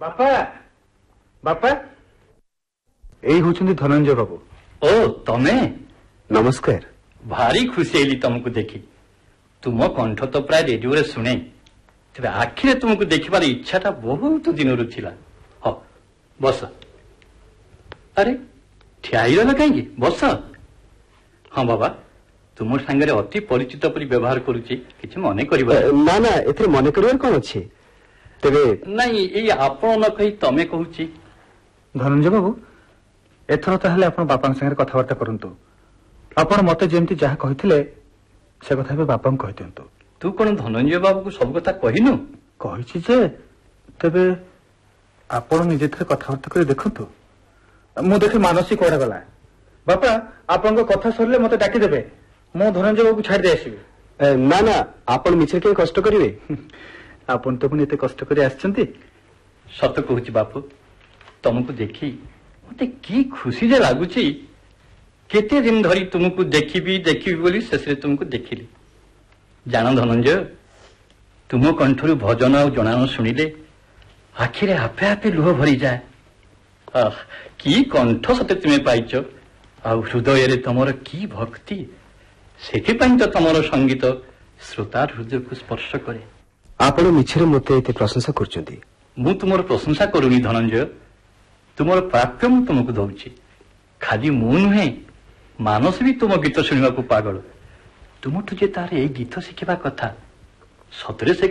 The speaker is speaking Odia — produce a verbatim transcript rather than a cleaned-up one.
ବାପା ବାପା ଏଇ ହଉଛନ୍ତି ଧନଞ୍ଜୟ ବାବୁ। ଓ ତମେ? ନମସ୍କାର। ଭାରି ଖୁସି ହେଲି ତମକୁ ଦେଖି। ତୁମ କଣ୍ଠ ତ ପ୍ରାୟ ରେଡିଓରେ ଶୁଣେ, ତେବେ ଆଖିରେ ତୁମକୁ ଦେଖିବାର ଇଚ୍ଛାଟା ବହୁତ ଦିନରୁ ଥିଲା। ହଁ ବସ। ଆରେ ଠିଆ ହେଇଗଲ କାହିଁକି? ବସ। ହଁ ବାବା, ତୁମ ସାଙ୍ଗରେ ଅତି ପରିଚିତ ପରି ବ୍ୟବହାର କରୁଛି, କିଛି ମନେ କରିବ ନା ନା, ଏଥିରେ ମନେ କରିବାର କଣ ଅଛି? ତେବେ ନାଇଁ, ଏଇ ଆପଣ ନ କହି ତମେ କହୁଛି। ଧନଞ୍ଜୟ ବାବୁ, ଏଥର ତାହେଲେ ଆପଣ ବାପାଙ୍କ ସାଙ୍ଗରେ କଥାବାର୍ତ୍ତା କରନ୍ତୁ। ଆପଣ ମତେ ଯେମିତି ଯାହା କହିଥିଲେ ସେ କଥା ଏବେ ବାପାଙ୍କୁ କହିଦିଅନ୍ତୁ। ତୁ କଣ ଧନଞ୍ଜୟ ବାବୁକୁ ସବୁ କଥା କହିନୁ? କହିଛି ଯେ, ତେବେ ଆପଣ ନିଜେ ଥରେ କଥାବାର୍ତ୍ତା କରି ଦେଖନ୍ତୁ। ମୁଁ ଦେଖି ମାନସୀ କୁଆଡେ ଗଲା। ବାପା, ଆପଣଙ୍କ କଥା ସରିଲେ ମତେ ଡାକିଦେବେ, ମୁଁ ଧନଞ୍ଜୟ ବାବୁକୁ ଛାଡି ଦେଇ ଆସିବି। ନା ନା, ଆପଣ ମିଛରେ କେହି କଷ୍ଟ କରିବେ? ଆପଣ ତ ପୁଣି ଏତେ କଷ୍ଟ କରି ଆସିଛନ୍ତି। ସତ କହୁଛି ବାପୁ, ତମକୁ ଦେଖି ମତେ କି ଖୁସି ଯେ ଲାଗୁଛି। କେତେ ଦିନ ଧରି ତୁମକୁ ଦେଖିବି ଦେଖିବି ବୋଲି ଶେଷରେ ତୁମକୁ ଦେଖିଲି। ଜାଣ ଧନଞ୍ଜୟ, ତୁମ କଣ୍ଠରୁ ଭଜନ ଆଉ ଜଣାଣ ଶୁଣିଲେ ଆଖିରେ ଆପେ ଆପେ ଲୁହ ଭରିଯାଏ। ଆହ, କି କଣ୍ଠ ସତେ ତୁମେ ପାଇଛ, ଆଉ ହୃଦୟରେ ତମର କି ଭକ୍ତି। ସେଥିପାଇଁ ତ ତମର ସଙ୍ଗୀତ ଶ୍ରୋତାର ହୃଦୟକୁ ସ୍ପର୍ଶ କରେ। ଆପଣ ମିଛରେ ମତେ ଏତେ ପ୍ରଶଂସା କରୁଛନ୍ତି। ମୁଁ ତୁମର ପ୍ରଶଂସା କରୁନି ଧନଞ୍ଜୟ, ତୁମର ପ୍ରାପ୍ୟ ମୁଁ ତୁମକୁ ଦଉଛି। ଖାଲି ମୁଁ ନୁହେଁ, ମାନସ ବି ତୁମ ଗୀତ ଶୁଣିବାକୁ ପାଗଳ। ତୁମଠୁ ଯେ ତାର ଏଇ ଗୀତ ଶିଖିବା କଥା, ସତରେ ସେ